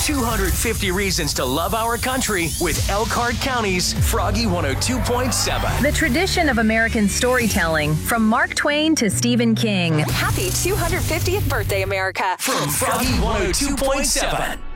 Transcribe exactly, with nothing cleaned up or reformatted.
two hundred fifty Reasons to Love Our Country with Elkhart County's Froggy one oh two point seven. The tradition of American storytelling, from Mark Twain to Stephen King. Happy two hundred fiftieth birthday, America. From Froggy one oh two point seven.